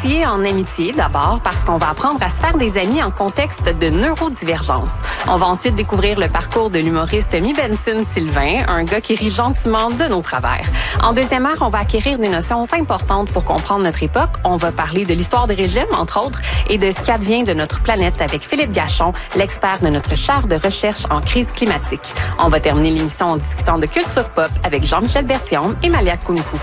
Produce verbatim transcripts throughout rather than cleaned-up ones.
Amitié en amitié, d'abord, parce qu'on va apprendre à se faire des amis en contexte de neurodivergence. On va ensuite découvrir le parcours de l'humoriste Mi Benson Sylvain, un gars qui rit gentiment de nos travers. En deuxième heure, on va acquérir des notions importantes pour comprendre notre époque. On va parler de l'histoire des régimes, entre autres, et de ce qu'advient de notre planète avec Philippe Gachon, l'expert de notre chaire de recherche en crise climatique. On va terminer l'émission en discutant de culture pop avec Jean-Michel Berthiaume et Malia Kounkou.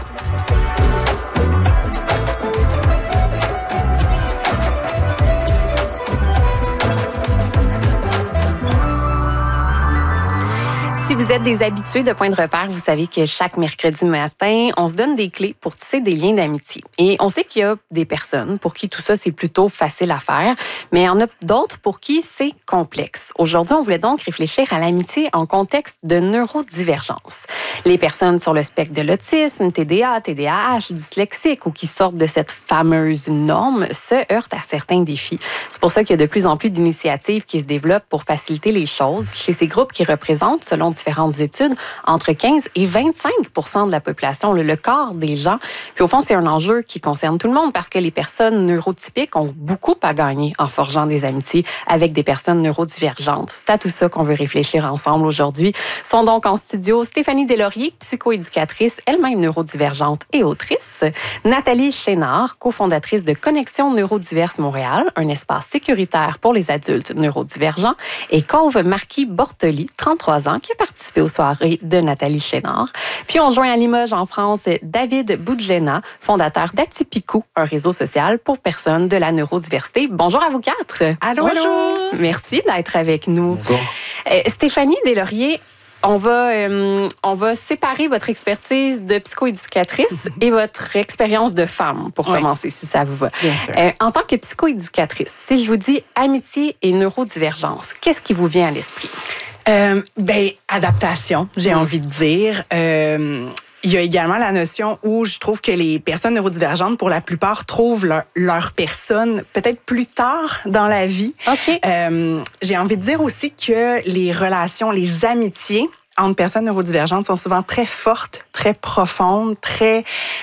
Si vous êtes des habitués de Point de repère, vous savez que chaque mercredi matin, on se donne des clés pour tisser des liens d'amitié. Et on sait qu'il y a des personnes pour qui tout ça, c'est plutôt facile à faire, mais il y en a d'autres pour qui c'est complexe. Aujourd'hui, on voulait donc réfléchir à l'amitié en contexte de neurodivergence. Les personnes sur le spectre de l'autisme, T D A, T D A H, dyslexiques ou qui sortent de cette fameuse norme se heurtent à certains défis. C'est pour ça qu'il y a de plus en plus d'initiatives qui se développent pour faciliter les choses chez ces groupes qui représentent, selon différentes études, entre quinze et vingt-cinq pour cent de la population, le, le quart des gens. Puis au fond, c'est un enjeu qui concerne tout le monde parce que les personnes neurotypiques ont beaucoup à gagner en forgeant des amitiés avec des personnes neurodivergentes. C'est à tout ça qu'on veut réfléchir ensemble aujourd'hui. Sont donc en studio Stéphanie Deslauriers, psychoéducatrice, elle-même neurodivergente et autrice, Nathalie Chénard, cofondatrice de Connexion Neurodiverse Montréal, un espace sécuritaire pour les adultes neurodivergents, et Cauve Marquis-Bortoli, trente-trois ans, qui a participé aux soirées de Nathalie Chénard. Puis on joint à Limoges, en France, David Boudjena, fondateur d'Atypicou, un réseau social pour personnes de la neurodiversité. Bonjour à vous quatre. Allô, Bonjour. allô. Merci d'être avec nous. Bonjour. Euh, Stéphanie Deslauriers, On va, euh, on va séparer votre expertise de psychoéducatrice et votre expérience de femme, pour oui. commencer, si ça vous va. Bien sûr. Euh, en tant que psychoéducatrice, si je vous dis amitié et neurodivergence, qu'est-ce qui vous vient à l'esprit? Euh, ben, adaptation, j'ai mmh. envie de dire. Euh, Il y a également la notion où je trouve que les personnes neurodivergentes, pour la plupart, trouvent leur, leur personne peut-être plus tard dans la vie. Okay. Euh, j'ai envie de dire aussi que les relations, les amitiés entre personnes neurodivergentes sont souvent très fortes, très profondes, très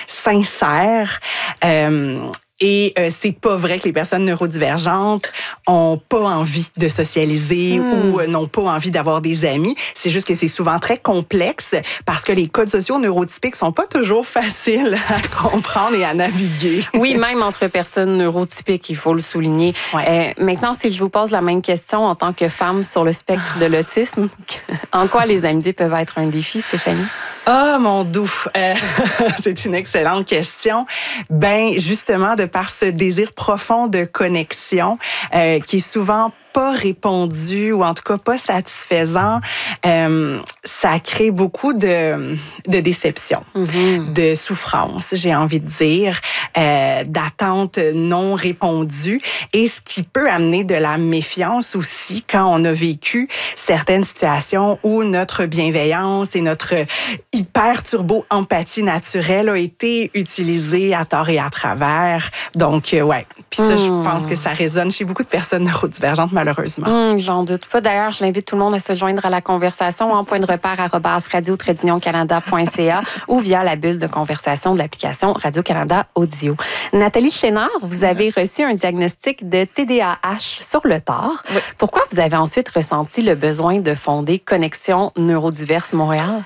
sincères. Euh, Et euh, c'est pas vrai que les personnes neurodivergentes ont pas envie de socialiser mmh. ou euh, n'ont pas envie d'avoir des amis. C'est juste que c'est souvent très complexe parce que les codes sociaux neurotypiques sont pas toujours faciles à comprendre et à naviguer. Oui, même entre personnes neurotypiques, il faut le souligner. Ouais. Euh, maintenant, si je vous pose la même question en tant que femme sur le spectre de l'autisme, en quoi les amitiés peuvent être un défi, Stéphanie? Ah, mon doux, euh, c'est une excellente question. Ben, justement, de par ce désir profond de connexion, euh, qui est souvent pas répondu ou en tout cas pas satisfaisant, euh, ça crée beaucoup de, de déception, mm-hmm. de souffrance, j'ai envie de dire, euh, d'attentes non répondues et ce qui peut amener de la méfiance aussi quand on a vécu certaines situations où notre bienveillance et notre hyper turbo empathie naturelle a été utilisée à tort et à travers. Donc, euh, ouais. Puis ça, mm. je pense que ça résonne chez beaucoup de personnes neurodivergentes, malheureusement. Mmh, j'en doute pas. D'ailleurs, je l'invite tout le monde à se joindre à la conversation en point de repère arobase radio trait d'union canada point c a ou via la bulle de conversation de l'application Radio-Canada Audio. Nathalie Chénard, vous avez reçu un diagnostic de T D A H sur le tard. Oui. Pourquoi vous avez ensuite ressenti le besoin de fonder Connexion Neurodiverse Montréal?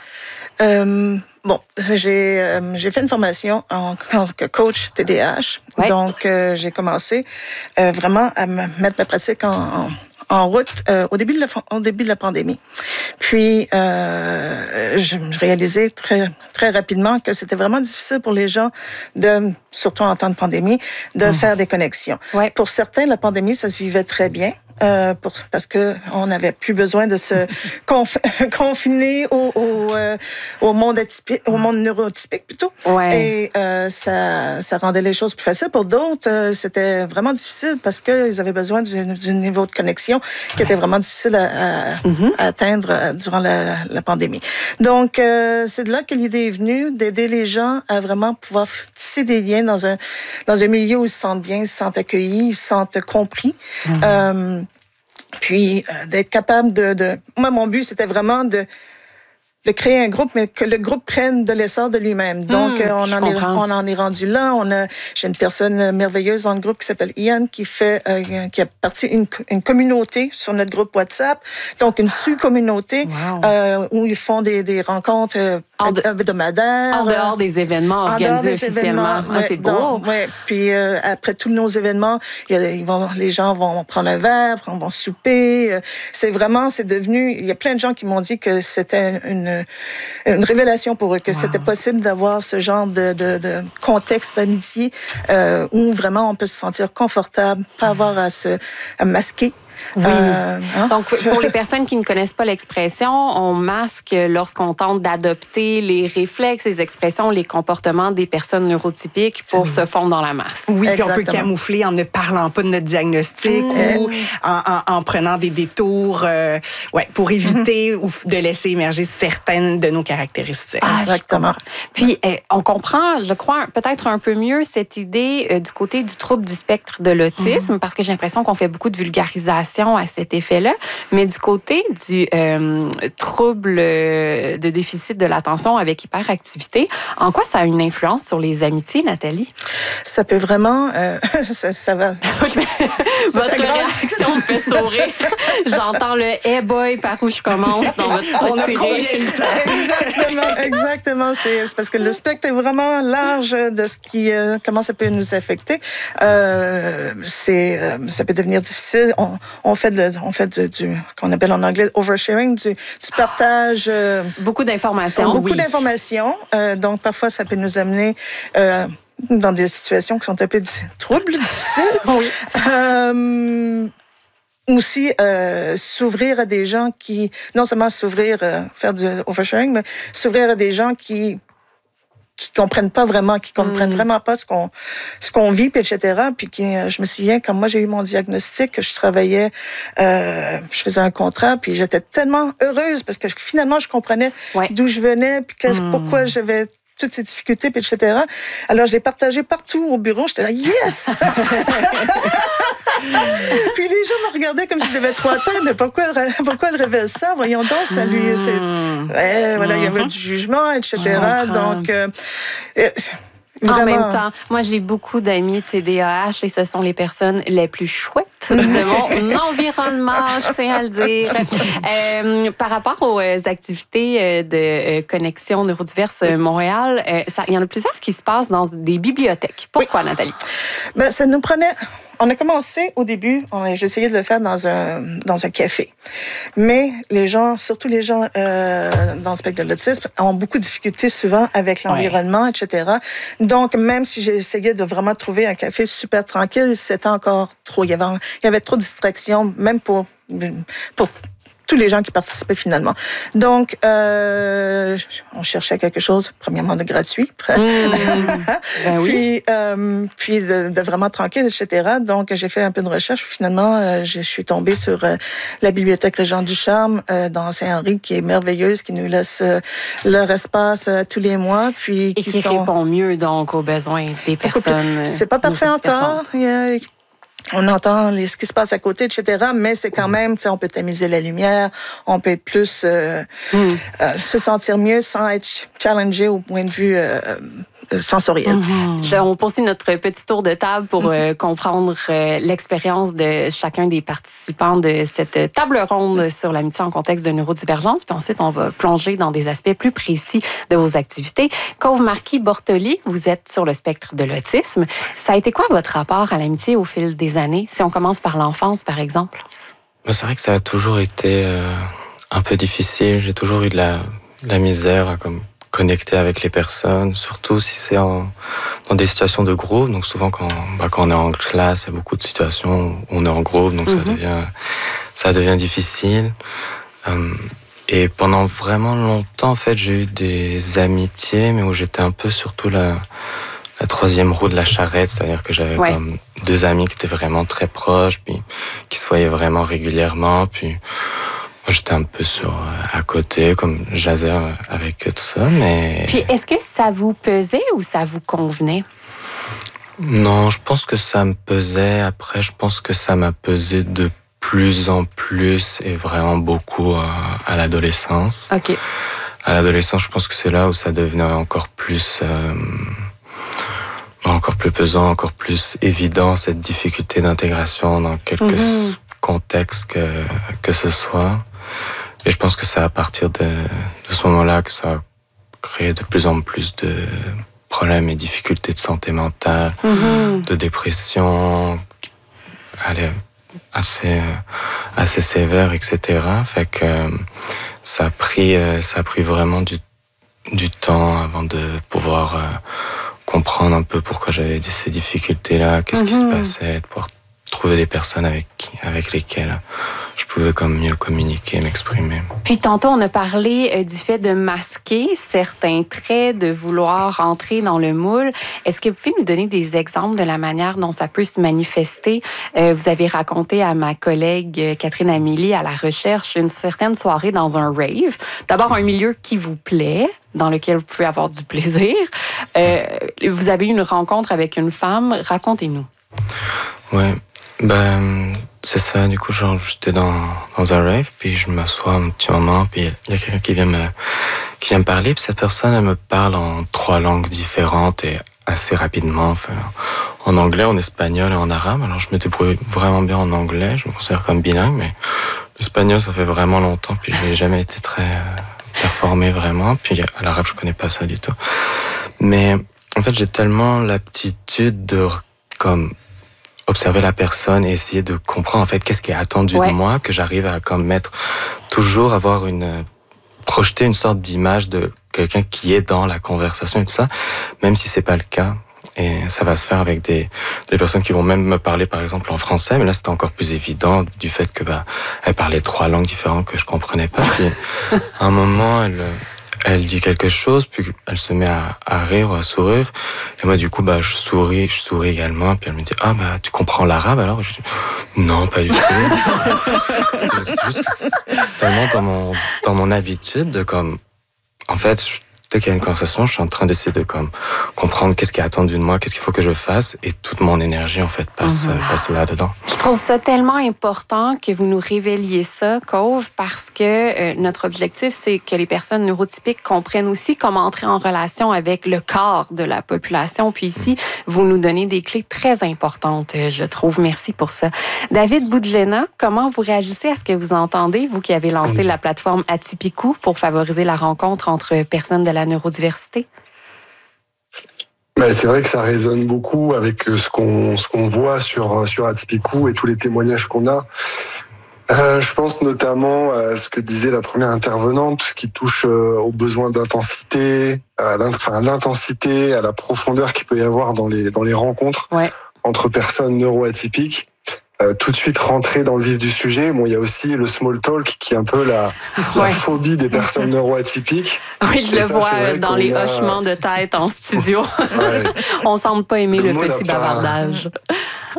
Euh, bon, j'ai euh, j'ai fait une formation en tant que coach T D A H. Ouais. Donc, euh, j'ai commencé euh, vraiment à me mettre ma pratique en... en en route euh, au début de la au début de la pandémie. Puis euh, je, je réalisais très très rapidement que c'était vraiment difficile pour les gens de, surtout en temps de pandémie, de mmh. faire des connexions. Ouais. Pour certains, la pandémie, ça se vivait très bien. Euh, pour, parce que on n'avait plus besoin de se conf, confiner au, au, euh, au monde atypique, au monde neurotypique plutôt. Ouais. Et euh, ça, ça rendait les choses plus faciles. Pour d'autres, euh, c'était vraiment difficile parce qu'ils avaient besoin d'un, d'un niveau de connexion qui était vraiment difficile à, à, mm-hmm. à atteindre durant la, la pandémie. Donc, euh, c'est de là que l'idée est venue d'aider les gens à vraiment pouvoir tisser des liens dans un dans un milieu où ils se sentent bien, ils se sentent accueillis, ils se sentent compris. Mm-hmm. Euh, Puis, euh, d'être capable de, de... Moi, mon but, c'était vraiment de de créer un groupe, mais que le groupe prenne de l'essor de lui-même. Donc, mmh, on, en est, on en est rendu là. On a, j'ai une personne merveilleuse dans le groupe qui s'appelle Ian, qui fait, euh, qui a parti une, une communauté sur notre groupe WhatsApp. Donc, une sous-communauté wow. euh, où ils font des, des rencontres euh, en de, hebdomadaires. En dehors des événements organisés officiellement. Ah, ouais, c'est beau. Donc, ouais. Puis, euh, après tous nos événements, il y a, ils vont, les gens vont prendre un verre, vont souper. C'est vraiment, c'est devenu, il y a plein de gens qui m'ont dit que c'était une une révélation pour eux, que wow. c'était possible d'avoir ce genre de, de, de contexte d'amitié euh, où vraiment on peut se sentir confortable, pas avoir à se à masquer. Oui. Euh, hein? Donc, pour les personnes qui ne connaissent pas l'expression, on masque lorsqu'on tente d'adopter les réflexes, les expressions, les comportements des personnes neurotypiques pour oui. se fondre dans la masse. Oui, puis on peut camoufler en ne parlant pas de notre diagnostic mmh. ou en, en, en prenant des détours euh, ouais, pour éviter mmh. ou de laisser émerger certaines de nos caractéristiques. Ah, exactement. Puis, euh, on comprend, je crois, peut-être un peu mieux cette idée euh, du côté du trouble du spectre de l'autisme, mmh. parce que j'ai l'impression qu'on fait beaucoup de vulgarisation à cet effet-là, mais du côté du euh, trouble de déficit de l'attention avec hyperactivité, en quoi ça a une influence sur les amitiés, Nathalie? Ça peut vraiment... Euh, ça, ça va... Votre réaction me fait sourire. J'entends le « Hey boy, par où je commence » dans votre tirée. Exactement, exactement. C'est, c'est parce que le spectre est vraiment large de ce qui... Euh, comment ça peut nous affecter. Euh, c'est, euh, ça peut devenir difficile. On, On fait, de, on fait du, du qu'on appelle en anglais oversharing, du, du partage. Euh, beaucoup d'informations. Beaucoup oui. d'informations. Euh, donc, parfois, ça peut nous amener euh, dans des situations qui sont un peu troubles, difficiles. Oui. Euh, aussi, euh, s'ouvrir à des gens qui... Non seulement s'ouvrir, euh, faire du oversharing, mais s'ouvrir à des gens qui... qui comprennent pas vraiment, qui comprennent mm. vraiment pas ce qu'on ce qu'on vit, puis et cetera. Puis qui, je me souviens quand moi j'ai eu mon diagnostic, que je travaillais, euh, je faisais un contrat, puis j'étais tellement heureuse parce que finalement je comprenais ouais. d'où je venais, puis mm. pourquoi j'avais toutes ces difficultés, puis et cetera. Alors je l'ai partagé partout au bureau. J'étais là, yes. Puis les gens me regardaient comme si j'avais trois têtes, mais pourquoi elle, pourquoi elle révèle ça? Voyons donc, ça lui... C'est, ouais, voilà, il y avait du jugement, et cetera. Donc, euh, vraiment. En même temps, moi, j'ai beaucoup d'amis T D A H et ce sont les personnes les plus chouettes de mon environnement, je tiens à le dire. Euh, par rapport aux activités de connexion neurodiverse Montréal, ça, il y en a plusieurs qui se passent dans des bibliothèques. Pourquoi, oui. Nathalie? Ben, ça nous prenait... On a commencé au début, j'ai essayé de le faire dans un dans un café. Mais les gens, surtout les gens euh, dans le spectre de l'autisme, ont beaucoup de difficultés souvent avec l'environnement, ouais. et cetera. Donc, même si j'ai essayé de vraiment trouver un café super tranquille, c'était encore trop. Il y avait, il y avait trop de distractions, même pour pour tous les gens qui participaient finalement. Donc, euh, on cherchait quelque chose, premièrement, de gratuit. Mmh. Ben oui. Puis, euh, puis de, de vraiment tranquille, et cetera. Donc, j'ai fait un peu de recherche. Finalement, euh, je suis tombée sur euh, la bibliothèque Régent Ducharme euh, dans Saint-Henri, qui est merveilleuse, qui nous laisse euh, leur espace euh, tous les mois. Puis, et qui, qui sont... répond mieux, donc, aux besoins des personnes. C'est pas parfait encore. Il y a... On entend les, ce qui se passe à côté, et cetera. Mais c'est quand même, tu sais, on peut tamiser la lumière, on peut être plus euh, mm. euh, se sentir mieux sans être challengé au point de vue euh, sensoriel. Mm-hmm. On poursuit notre petit tour de table pour mm-hmm. euh, comprendre euh, l'expérience de chacun des participants de cette table ronde sur l'amitié en contexte de neurodivergence. Puis ensuite, on va plonger dans des aspects plus précis de vos activités. Cauve Marquis-Bortoli, vous êtes sur le spectre de l'autisme. Ça a été quoi votre rapport à l'amitié au fil des années? Si on commence par l'enfance, par exemple. Ben, c'est vrai que ça a toujours été euh, un peu difficile. J'ai toujours eu de la, de la misère à comme, connecter avec les personnes, surtout si c'est en, dans des situations de groupe. Donc souvent, quand, bah, quand on est en classe, il y a beaucoup de situations où on est en groupe, donc mm-hmm. ça, devient, ça devient difficile. Euh, et pendant vraiment longtemps, en fait, j'ai eu des amitiés, mais où j'étais un peu surtout la... la troisième roue de la charrette, c'est-à-dire que j'avais ouais. comme deux amis qui étaient vraiment très proches, puis qui se voyaient vraiment régulièrement, puis moi j'étais un peu sur à côté, comme jasais avec tout ça, mais... Puis est-ce que ça vous pesait ou ça vous convenait? Non, je pense que ça me pesait. Après, je pense que ça m'a pesé de plus en plus et vraiment beaucoup à, à l'adolescence. OK. à l'adolescence, je pense que c'est là où ça devenait encore plus, euh, encore plus pesant, encore plus évident, cette difficulté d'intégration dans quelque mm-hmm. contexte que, que ce soit. Et je pense que c'est à partir de, de ce moment-là que ça a créé de plus en plus de problèmes et difficultés de santé mentale, mm-hmm. de dépression, allez, assez, assez sévère, et cetera. Fait que ça a pris, ça a pris vraiment du, du temps avant de pouvoir euh, comprendre un peu pourquoi j'avais ces difficultés-là, qu'est-ce mm-hmm. qui se passait, de pouvoir trouver des personnes avec, avec lesquelles je pouvais comme mieux communiquer, m'exprimer. Puis tantôt, on a parlé euh, du fait de masquer certains traits, de vouloir rentrer dans le moule. Est-ce que vous pouvez nous donner des exemples de la manière dont ça peut se manifester? Euh, vous avez raconté à ma collègue Catherine Amélie à la recherche une certaine soirée dans un rave. D'abord, un milieu qui vous plaît, dans lequel vous pouvez avoir du plaisir. Euh, vous avez eu une rencontre avec une femme. Racontez-nous. Ouais, ben... C'est ça, du coup, genre, j'étais dans, dans un rave, puis je m'assois un petit moment, puis il y a quelqu'un qui vient me, qui vient me parler, puis cette personne, elle me parle en trois langues différentes et assez rapidement, enfin, en anglais, en espagnol et en arabe. Alors, je me débrouille vraiment bien en anglais, je me considère comme bilingue, mais l'espagnol, ça fait vraiment longtemps, puis j'ai jamais été très euh, performé vraiment, puis à l'arabe, je connais pas ça du tout. Mais, en fait, j'ai tellement l'aptitude de, comme, observer la personne et essayer de comprendre en fait qu'est-ce qui est attendu ouais. de moi, que j'arrive à comme mettre toujours avoir une projeter une sorte d'image de quelqu'un qui est dans la conversation et tout ça, même si c'est pas le cas. Et ça va se faire avec des des personnes qui vont même me parler par exemple en français, mais là c'était encore plus évident du fait que bah elle parlait trois langues différentes que je comprenais pas. Puis à un moment elle Elle dit quelque chose, puis elle se met à, à rire ou à sourire. Et moi, du coup, bah, je souris, je souris également. Puis elle me dit, ah, bah, tu comprends l'arabe alors? Je dis, non, pas du tout. c'est, c'est juste que c'est tellement dans mon, dans mon habitude de comme, en fait, je, dès qu'il y a une conversation, je suis en train d'essayer de comme comprendre qu'est-ce qui est attendu de moi, qu'est-ce qu'il faut que je fasse, et toute mon énergie en fait passe, mm-hmm. passe là-dedans. Je trouve ça tellement important que vous nous révéliez ça, Cove, parce que euh, notre objectif, c'est que les personnes neurotypiques comprennent aussi comment entrer en relation avec le corps de la population. Puis ici, vous nous donnez des clés très importantes, je trouve. Merci pour ça. David Boudjena, comment vous réagissez à ce que vous entendez, vous qui avez lancé la plateforme Atypicou pour favoriser la rencontre entre personnes de la neurodiversité? Ben, c'est vrai que ça résonne beaucoup avec ce qu'on, ce qu'on voit sur, sur Atypicou et tous les témoignages qu'on a. Euh, je pense notamment à ce que disait la première intervenante, tout ce qui touche aux besoins d'intensité, à l'intensité, à la profondeur qu'il peut y avoir dans les, dans les rencontres ouais. entre personnes neuroatypiques. Euh, tout de suite rentrer dans le vif du sujet. Bon, il y a aussi le small talk qui est un peu la, ouais. la phobie des personnes neuroatypiques. Oui, je et le ça, vois dans les a... hochements de tête en studio. Ouais. On semble pas aimer le, le petit bavardage. Pas...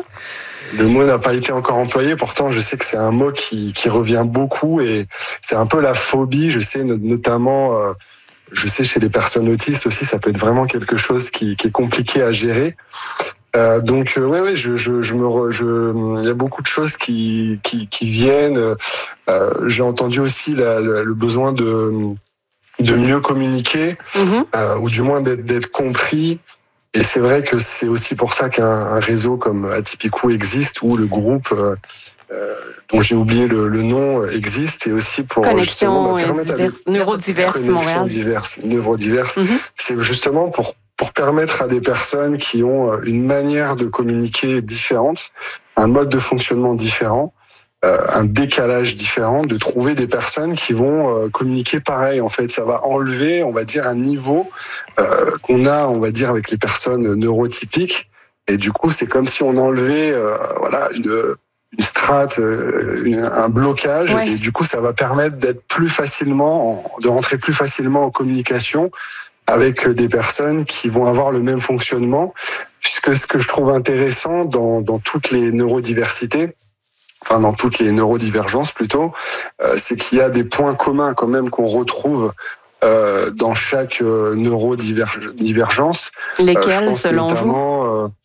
Le mot n'a pas été encore employé, pourtant je sais que c'est un mot qui, qui revient beaucoup et c'est un peu la phobie, je sais notamment, euh, je sais chez les personnes autistes aussi, ça peut être vraiment quelque chose qui, qui est compliqué à gérer. Euh, donc euh, ouais ouais je je je me re, je il y a beaucoup de choses qui qui qui viennent euh, j'ai entendu aussi la, le, le besoin de de mieux communiquer mm-hmm. euh, ou du moins d'être d'être compris et c'est vrai que c'est aussi pour ça qu'un un réseau comme Atypicou existe où le groupe euh, euh, dont j'ai oublié le, le nom existe et aussi pour connexion bah, diverse, neurodiverse Montréal diverses neurodiverses mm-hmm. c'est justement pour pour permettre à des personnes qui ont une manière de communiquer différente, un mode de fonctionnement différent, euh, un décalage différent, de trouver des personnes qui vont euh, communiquer pareil. En fait, ça va enlever, on va dire, un niveau euh, qu'on a, on va dire, avec les personnes neurotypiques. Et du coup, c'est comme si on enlevait, euh, voilà, une, une strate, une, un blocage. Ouais. Et du coup, ça va permettre d'être plus facilement, de rentrer plus facilement en communication avec des personnes qui vont avoir le même fonctionnement, puisque ce que je trouve intéressant dans, dans toutes les neurodiversités, enfin dans toutes les neurodivergences plutôt, euh, c'est qu'il y a des points communs quand même qu'on retrouve euh, dans chaque euh, neurodivergence. Lesquels, euh, selon vous euh,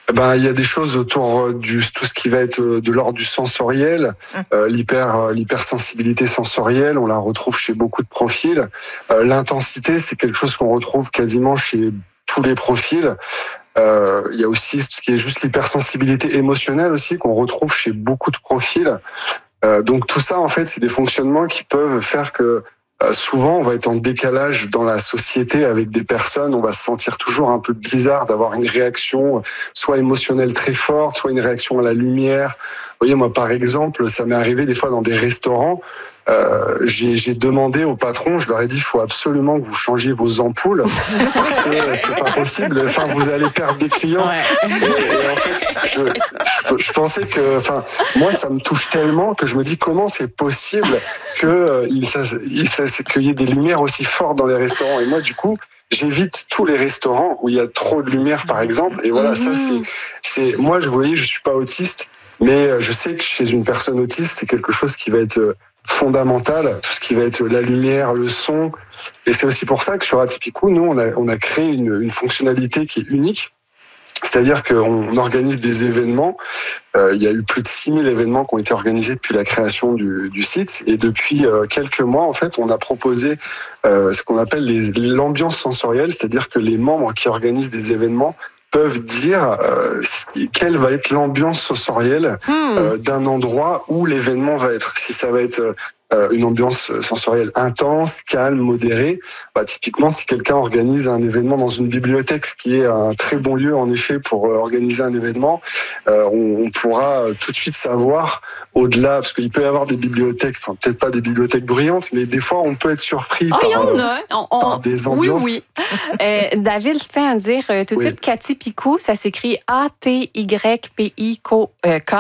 Ben, il y a des choses autour du tout ce qui va être de l'ordre du sensoriel, euh, l'hyper l'hypersensibilité sensorielle, on la retrouve chez beaucoup de profils. Euh, l'intensité, c'est quelque chose qu'on retrouve quasiment chez tous les profils. Euh, il y a aussi ce qui est juste l'hypersensibilité émotionnelle aussi qu'on retrouve chez beaucoup de profils. Euh, donc tout ça, en fait, c'est des fonctionnements qui peuvent faire que euh, souvent, on va être en décalage dans la société avec des personnes. On va se sentir toujours un peu bizarre d'avoir une réaction soit émotionnelle très forte, soit une réaction à la lumière. Vous voyez, moi, par exemple, ça m'est arrivé des fois dans des restaurants. Euh, j'ai, j'ai demandé au patron, je leur ai dit, il faut absolument que vous changiez vos ampoules parce que c'est pas possible. Enfin, vous allez perdre des clients. Ouais. Et, et en fait, je, je, je pensais que, enfin, moi, ça me touche tellement que je me dis comment c'est possible que euh, il, ça, il, ça, qu'il y ait des lumières aussi fortes dans les restaurants. Et moi, du coup, j'évite tous les restaurants où il y a trop de lumière, par exemple. Et voilà, mm-hmm. ça, c'est, c'est, moi, je vous voyez, je suis pas autiste, mais je sais que chez une personne autiste, c'est quelque chose qui va être fondamental, tout ce qui va être la lumière, le son. Et c'est aussi pour ça que sur Atypico, nous, on a, on a créé une, une fonctionnalité qui est unique. C'est-à-dire qu'on organise des événements. Euh, il y a eu plus de six mille événements qui ont été organisés depuis la création du, du site. Et depuis euh, quelques mois, en fait, on a proposé euh, ce qu'on appelle les, l'ambiance sensorielle. C'est-à-dire que les membres qui organisent des événements peuvent dire euh, quelle va être l'ambiance sensorielle euh, d'un endroit où l'événement va être. Si ça va être euh, une ambiance sensorielle intense, calme, modérée, bah, typiquement si quelqu'un organise un événement dans une bibliothèque, ce qui est un très bon lieu en effet pour euh, organiser un événement, euh, on, on pourra tout de suite savoir au-delà, parce qu'il peut y avoir des bibliothèques, enfin peut-être pas des bibliothèques bruyantes, mais des fois on peut être surpris oh, par, y en a. On, on, par des ambiances. Oui, oui. euh, David, je tiens à dire euh, tout de oui. suite qu'Atypico, ça s'écrit A T Y P I K O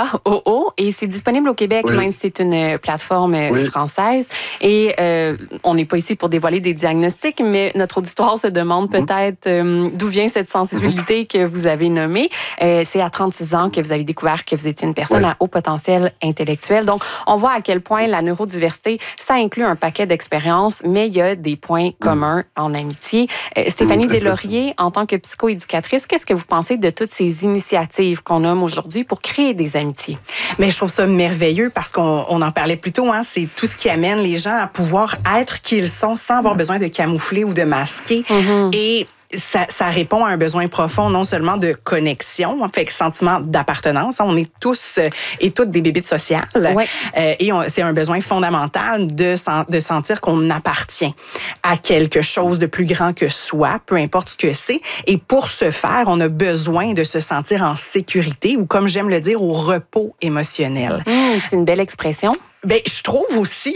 O et c'est disponible au Québec, oui. même si c'est une plateforme oui. française. Et euh, on n'est pas ici pour dévoiler des diagnostics, mais notre auditoire se demande peut-être euh, d'où vient cette sensibilité que vous avez nommée. Euh, c'est à trente-six ans que vous avez découvert que vous étiez une personne oui. à haut potentiel intellectuel. Donc, on voit à quel point la neurodiversité, ça inclut un paquet d'expériences, mais il y a des points communs en amitié. Euh, Stéphanie Deslauriers, en tant que psychoéducatrice, qu'est-ce que vous pensez de toutes ces initiatives qu'on nomme aujourd'hui pour créer des amitiés? Mais je trouve ça merveilleux parce qu'on on en parlait plus tôt, hein, c'est tout ce qui amène les gens à pouvoir être qui ils sont sans avoir besoin de camoufler ou de masquer. Mm-hmm. Et Ça, ça répond à un besoin profond, non seulement de connexion, fait que sentiment d'appartenance. On est tous et toutes des bébites sociales. Ouais. Euh, et on, c'est un besoin fondamental de, de sentir qu'on appartient à quelque chose de plus grand que soi, peu importe ce que c'est. Et pour ce faire, on a besoin de se sentir en sécurité ou, comme j'aime le dire, au repos émotionnel. Mmh, c'est une belle expression. Ben, je trouve aussi.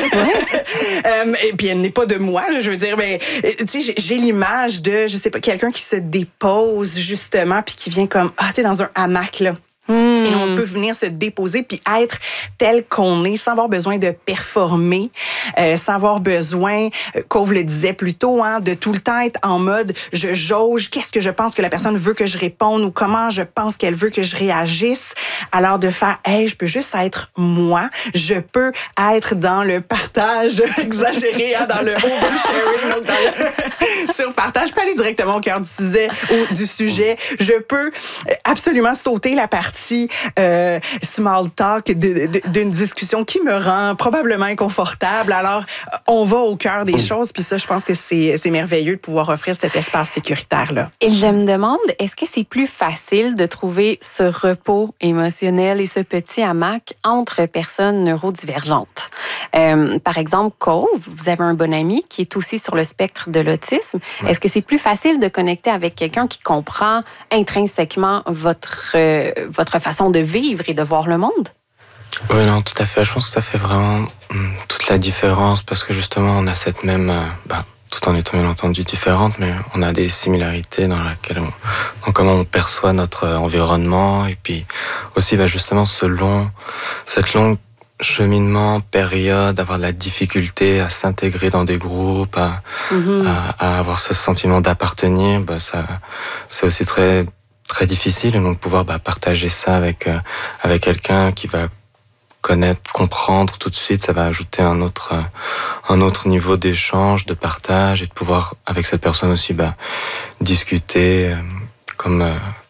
euh, et puis elle n'est pas de moi, je veux dire, ben, tu sais, j'ai, j'ai l'image de, je sais pas, quelqu'un qui se dépose justement, puis qui vient comme, ah, tu sais, dans un hamac là. Mmh. Et on peut venir se déposer puis être tel qu'on est sans avoir besoin de performer, euh, sans avoir besoin, euh, Cove le disait plus tôt, hein, de tout le temps être en mode je jauge, qu'est-ce que je pense que la personne veut que je réponde ou comment je pense qu'elle veut que je réagisse. Alors de faire, hey, je peux juste être moi, je peux être dans le partage exagéré, hein, dans le oversharing, donc dans le surpartage, je peux aller directement au cœur du sujet, ou du sujet. Je peux absolument sauter la partie Euh, small talk de, de, d'une discussion qui me rend probablement inconfortable. Alors, on va au cœur des choses. Puis ça, je pense que c'est, c'est merveilleux de pouvoir offrir cet espace sécuritaire-là. Et je me demande, est-ce que c'est plus facile de trouver ce repos émotionnel et ce petit hamac entre personnes neurodivergentes? Euh, par exemple, Cove, vous avez un bon ami qui est aussi sur le spectre de l'autisme. Ouais. Est-ce que c'est plus facile de connecter avec quelqu'un qui comprend intrinsèquement votre, euh, votre façon de vivre et de voir le monde? Oui, non, tout à fait. Je pense que ça fait vraiment hum, toute la différence parce que justement, on a cette même... Euh, bah, tout en étant bien entendu différentes, mais on a des similarités dans laquelle on, dans comment on perçoit notre environnement et puis aussi bah, justement ce long, cette longue cheminement, période, avoir de la difficulté à s'intégrer dans des groupes, à, mm-hmm. à, à avoir ce sentiment d'appartenir, bah, ça, c'est aussi très, très difficile. Et donc pouvoir bah, partager ça avec, euh, avec quelqu'un qui va connaître, comprendre tout de suite, ça va ajouter un autre, euh, un autre niveau d'échange, de partage et de pouvoir avec cette personne aussi bah, discuter euh, comme, euh,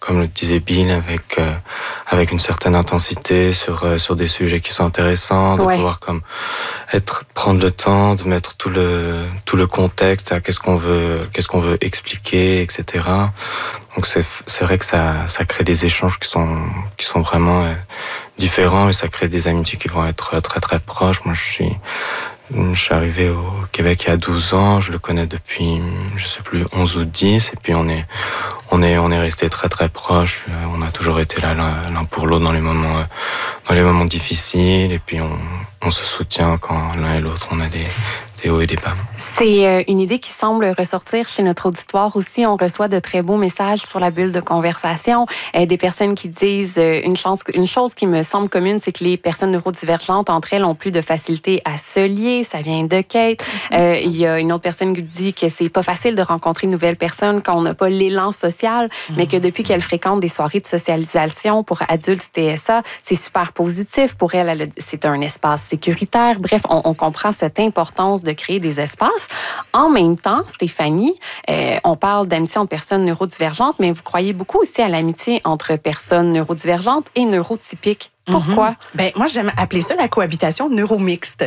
comme le disait Bill, avec euh, avec une certaine intensité sur euh, sur des sujets qui sont intéressants, de ouais. pouvoir comme être prendre le temps de mettre tout le tout le contexte à qu'est-ce qu'on veut qu'est-ce qu'on veut expliquer, et cetera. Donc c'est c'est vrai que ça ça crée des échanges qui sont qui sont vraiment euh, différents et ça crée des amitiés qui vont être très très proches. Moi je suis Je suis arrivé au Québec il y a douze ans, je le connais depuis, je sais plus, onze ou dix, et puis on est, on est, on est resté très très proches. On a toujours été là l'un pour l'autre dans les moments, dans les moments difficiles, et puis on, on se soutient quand l'un et l'autre on a des, des hauts et des bas. C'est une idée qui semble ressortir chez notre auditoire aussi. On reçoit de très beaux messages sur la bulle de conversation. Des personnes qui disent une chose, une chose qui me semble commune, c'est que les personnes neurodivergentes, entre elles, ont plus de facilité à se lier. Ça vient de Kate. Mm-hmm. Euh, il y a une autre personne qui dit que c'est pas facile de rencontrer une nouvelle personne quand on n'a pas l'élan social, mm-hmm. mais que depuis qu'elle fréquente des soirées de socialisation pour adultes T S A, c'est super positif pour elle. elle c'est un espace sécuritaire. Bref, on, on comprend cette importance de créer des espaces. En même temps, Stéphanie, euh, on parle d'amitié entre personnes neurodivergentes, mais vous croyez beaucoup aussi à l'amitié entre personnes neurodivergentes et neurotypiques. Pourquoi? Mm-hmm. Ben, moi, j'aime appeler ça la cohabitation neuromixte.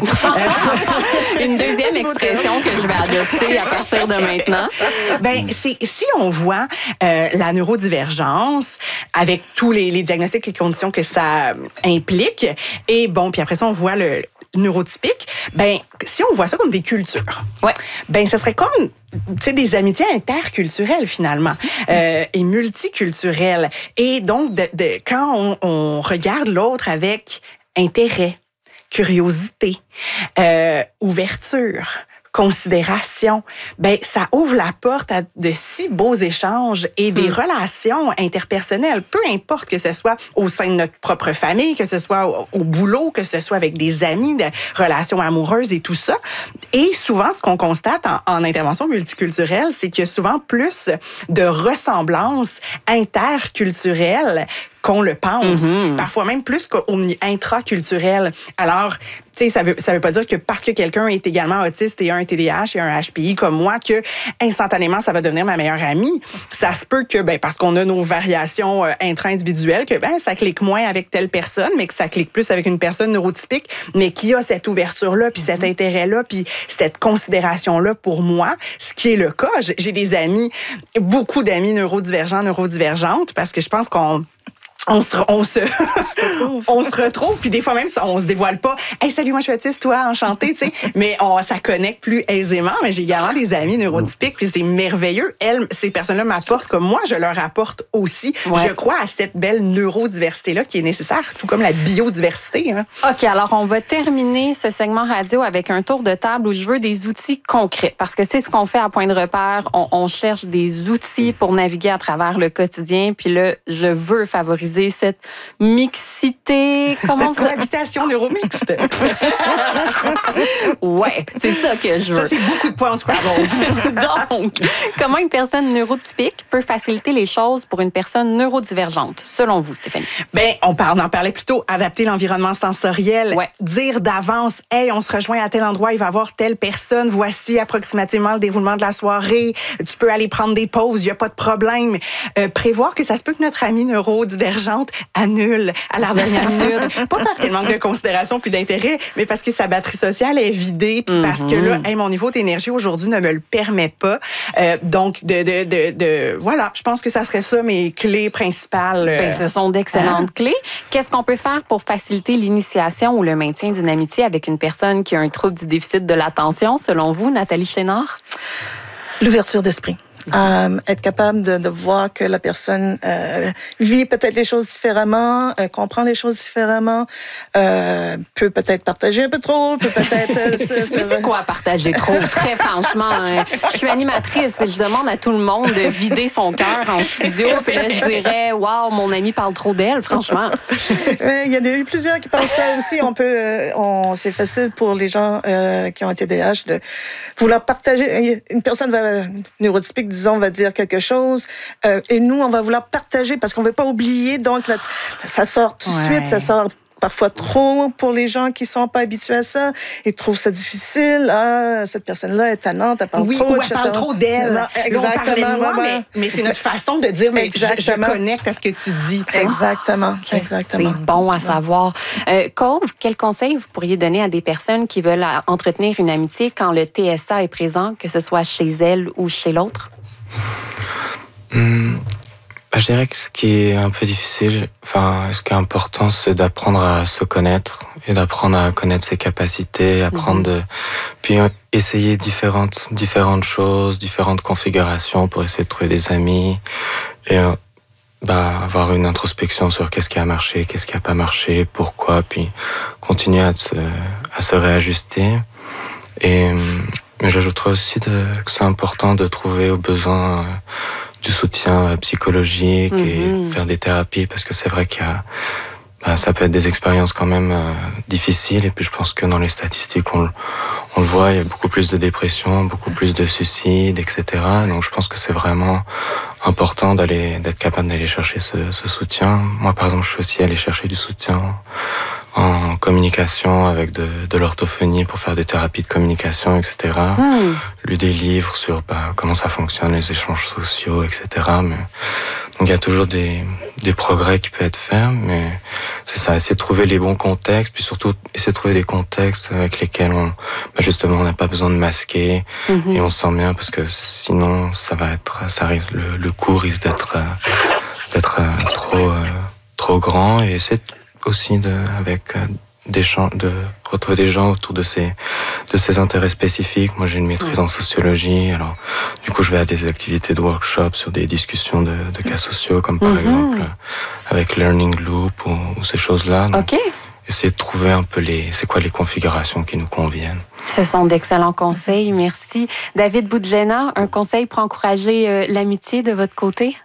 Une deuxième expression que je vais adopter à partir de maintenant. Ben, c'est, si on voit euh, la neurodivergence avec tous les, les diagnostics et conditions que ça implique, et bon, puis après ça, on voit le neurotypique, ben, si on voit ça comme des cultures, ouais. ben, ça serait comme, tu sais, des amitiés interculturelles, finalement, euh, et multiculturelles. Et donc, de, de, quand on, on regarde l'autre avec intérêt, curiosité, euh, ouverture, considération, ben ça ouvre la porte à de si beaux échanges et des hmm. relations interpersonnelles, peu importe que ce soit au sein de notre propre famille, que ce soit au, au boulot, que ce soit avec des amis, de relations amoureuses et tout ça. Et souvent, ce qu'on constate en, en intervention multiculturelle, c'est qu'il y a souvent plus de ressemblances interculturelles qu'on le pense, mm-hmm. parfois même plus qu'au intraculturel. Alors, tu sais, ça veut, ça veut pas dire que parce que quelqu'un est également autiste et a un T D A H et un H P I comme moi, que instantanément, ça va devenir ma meilleure amie. Ça se peut que, ben, parce qu'on a nos variations euh, intra-individuelles, que, ben, ça clique moins avec telle personne, mais que ça clique plus avec une personne neurotypique, mais qui a cette ouverture-là, puis mm-hmm. cet intérêt-là, puis cette considération-là pour moi, ce qui est le cas. J'ai des amis, beaucoup d'amis neurodivergents, neurodivergentes, parce que je pense qu'on On se, on se, on se retrouve, puis des fois même, on se dévoile pas. Hey, salut, moi je suis autiste, toi, enchanté, tu sais. Mais on, ça connecte plus aisément. Mais j'ai également des amis neurotypiques, puis c'est merveilleux. Elles, ces personnes-là m'apportent comme moi, je leur apporte aussi. Ouais. Je crois à cette belle neurodiversité-là qui est nécessaire, tout comme la biodiversité. Hein. OK, alors on va terminer ce segment radio avec un tour de table où je veux des outils concrets. Parce que c'est ce qu'on fait à Point de repère. On, on cherche des outils pour naviguer à travers le quotidien. Puis là, je veux favoriser cette mixité, comment cette cohabitation neuromixte. Ouais, c'est ça que je veux. Ça, c'est beaucoup de points en Scrabble. Donc, comment une personne neurotypique peut faciliter les choses pour une personne neurodivergente, selon vous, Stéphanie? Ben, on, parle, on en parlait plutôt, adapter l'environnement sensoriel, ouais. dire d'avance, hey, on se rejoint à tel endroit, il va y avoir telle personne, voici approximativement le déroulement de la soirée, tu peux aller prendre des pauses, il n'y a pas de problème. Euh, prévoir que ça se peut que notre amie neurodivergente annule à la dernière minute. Pas parce qu'elle manque de considération puis d'intérêt, mais parce que sa batterie sociale est vidée puis mm-hmm. parce que là, hey, mon niveau d'énergie aujourd'hui ne me le permet pas. Euh, donc, de, de, de, de, voilà, je pense que ça serait ça mes clés principales. Ben, ce sont d'excellentes hein? clés. Qu'est-ce qu'on peut faire pour faciliter l'initiation ou le maintien d'une amitié avec une personne qui a un trouble du déficit de l'attention, selon vous, Nathalie Chénard? L'ouverture d'esprit. Euh, être capable de, de voir que la personne euh, vit peut-être les choses différemment, euh, comprend les choses différemment, euh, peut peut-être partager un peu trop, peut peut-être... Euh, se, se... Mais c'est quoi partager trop? Très franchement, hein. Je suis animatrice et je demande à tout le monde de vider son cœur en studio, puis là, je dirais, waouh, mon ami parle trop d'elle, franchement. Il y en a eu plusieurs qui pensent ça aussi. On peut, euh, on, c'est facile pour les gens euh, qui ont un T D A H de vouloir partager. Une personne va, neurotypique, disons, va dire quelque chose, euh, et nous, on va vouloir partager parce qu'on ne veut pas oublier. Donc, là, ça sort tout de ouais. suite, ça sort parfois trop pour les gens qui sont pas habitués à ça. Ils trouvent ça difficile. Ah, cette personne-là est tannante, elle parle oui, trop, ou elle parle trop d'elle. Exactement. Moi, mais, mais c'est notre façon de dire, mais je, je connecte à ce que tu dis. T'sais. Exactement. Exactement. C'est bon à savoir. Euh, Cove, quel conseil vous pourriez donner à des personnes qui veulent entretenir une amitié quand le T S A est présent, que ce soit chez elle ou chez l'autre? Hum, bah, je dirais que ce qui est un peu difficile, enfin, ce qui est important, c'est d'apprendre à se connaître et d'apprendre à connaître ses capacités, apprendre mm-hmm. de, puis essayer différentes, différentes choses, différentes configurations pour essayer de trouver des amis et bah, avoir une introspection sur qu'est-ce qui a marché, qu'est-ce qui a pas marché, pourquoi, puis continuer à se, à se réajuster. Et mais j'ajouterais aussi de, que c'est important de trouver au besoin euh, du soutien psychologique mm-hmm. et faire des thérapies, parce que c'est vrai qu'il y a, bah, ça peut être des expériences quand même euh, difficiles. Et puis je pense que dans les statistiques, on, on le voit, il y a beaucoup plus de dépression, beaucoup plus de suicides, et cetera. Donc je pense que c'est vraiment important d'aller, d'être capable d'aller chercher ce, ce soutien. Moi, par exemple, je suis aussi allé chercher du soutien en communication avec de, de l'orthophonie pour faire des thérapies de communication, et cetera. Mm. Lu des livres sur bah, comment ça fonctionne, les échanges sociaux, et cetera. Mais, donc il y a toujours des, des progrès qui peuvent être faits, mais c'est ça, essayer de trouver les bons contextes, puis surtout essayer de trouver des contextes avec lesquels on, bah, justement, on n'a pas besoin de masquer mm-hmm. et on se sent bien, parce que sinon ça va être, ça risque, le, le coût risque d'être, d'être trop, trop grand, et essayer de aussi de, avec des gens, de retrouver des gens autour de ces, de ces intérêts spécifiques. Moi, j'ai une maîtrise en sociologie, alors du coup, je vais à des activités de workshop sur des discussions de, de cas sociaux, comme par mm-hmm. exemple avec Learning Loop ou, ou ces choses-là. Donc, OK. Essayer de trouver un peu les, c'est quoi les configurations qui nous conviennent. Ce sont d'excellents conseils, merci. David Boudjena, un conseil pour encourager euh, l'amitié de votre côté?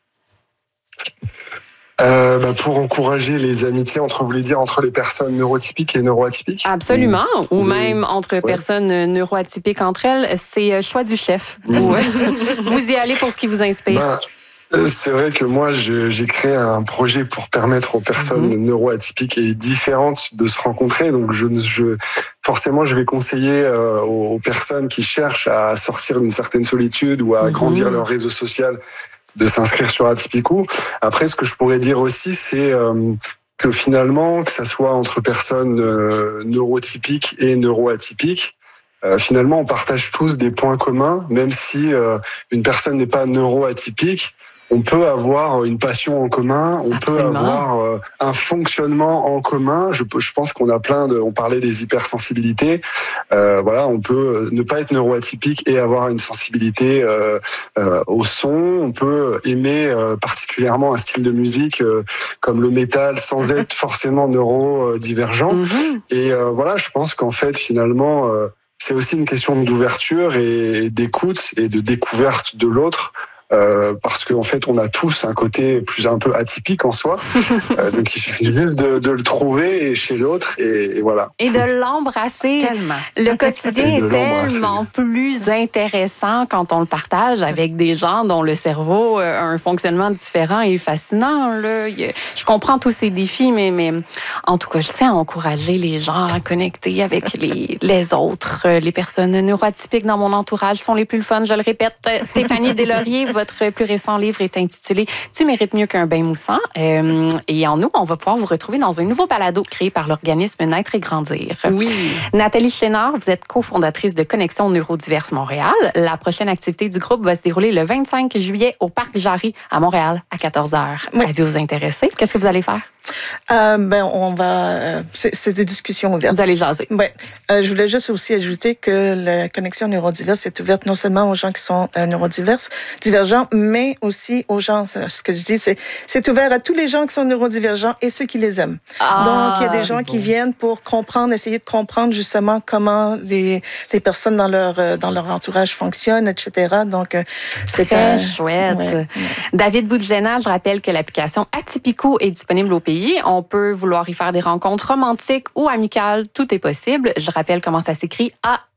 Euh, bah pour encourager les amitiés entre, vous voulez dire, entre les personnes neurotypiques et neuroatypiques? Absolument, ou, ou même entre ouais. personnes neuroatypiques entre elles, c'est choix du chef. Vous, vous y allez pour ce qui vous inspire. Ben, c'est vrai que moi, je, j'ai créé un projet pour permettre aux personnes mm-hmm. neuroatypiques et différentes de se rencontrer. Donc, je, je, forcément, je vais conseiller euh, aux, aux personnes qui cherchent à sortir d'une certaine solitude ou à mm-hmm. grandir leur réseau social de s'inscrire sur Atypico. Après, ce que je pourrais dire aussi, c'est euh, que finalement, que ça soit entre personnes euh, neurotypiques et neuroatypiques, euh, finalement, on partage tous des points communs, même si euh, une personne n'est pas neuroatypique. On peut avoir une passion en commun, on Absolument. peut avoir euh, un fonctionnement en commun. Je, je pense qu'on a plein de. On parlait des hypersensibilités. Euh, voilà, on peut ne pas être neuroatypique et avoir une sensibilité euh, euh, au son. On peut aimer euh, particulièrement un style de musique euh, comme le métal sans être forcément neurodivergent. Mm-hmm. Et euh, voilà, je pense qu'en fait, finalement, euh, c'est aussi une question d'ouverture et d'écoute et de découverte de l'autre. Euh, parce qu'en fait, on a tous un côté plus un peu atypique en soi. Euh, donc, il suffit juste de, de le trouver chez l'autre et, et voilà. Et de l'embrasser. Tellement. Le quotidien est tellement plus intéressant quand on le partage avec des gens dont le cerveau a un fonctionnement différent et fascinant. Là. Je comprends tous ces défis, mais, mais en tout cas, je tiens à encourager les gens à connecter avec les, les autres. Les personnes neuroatypiques dans mon entourage sont les plus le fun, je le répète. Stéphanie Deslauriers, votre plus récent livre est intitulé « Tu mérites mieux qu'un bain moussant euh, ». Et en nous, on va pouvoir vous retrouver dans un nouveau balado créé par l'organisme Naître et Grandir. Oui. Nathalie Chénard, vous êtes cofondatrice de Connexion Neurodiverse Montréal. La prochaine activité du groupe va se dérouler le vingt-cinq juillet au Parc Jarry à Montréal à quatorze heures. Oui. Avez-vous intéressé? Qu'est-ce que vous allez faire? Euh, ben, on va. Euh, c'est, c'est des discussions ouvertes. Vous allez jaser. Oui. Euh, je voulais juste aussi ajouter que la connexion neurodiverse est ouverte non seulement aux gens qui sont euh, neurodiverses, divergents, mais aussi aux gens. Ce que je dis, c'est c'est ouvert à tous les gens qui sont neurodivergents et ceux qui les aiment. Ah, donc, il y a des gens bon. qui viennent pour comprendre, essayer de comprendre justement comment les les personnes dans leur euh, dans leur entourage fonctionnent, et cetera. Donc, euh, c'est très un, chouette. Ouais, ouais. David Boudjena, je rappelle que l'application Atypico est disponible au pays. On peut vouloir y faire des rencontres romantiques ou amicales. Tout est possible. Je rappelle comment ça s'écrit. A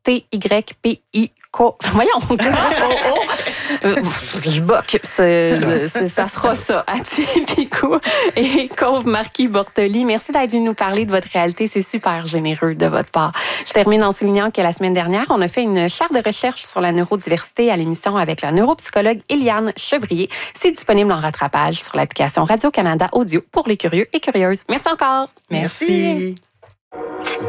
T Y P I K. Voyons, K O O. Je boque. C'est, c'est, ça sera ça. Atypico et Cove Marquis Bortoli. Merci d'être venu nous parler de votre réalité. C'est super généreux de votre part. Je termine en soulignant que la semaine dernière, on a fait une chaire de recherche sur la neurodiversité à l'émission avec la neuropsychologue Eliane Chevrier. C'est disponible en rattrapage sur l'application Radio-Canada Audio pour les curieux et curieuses. Merci encore. Merci. Merci.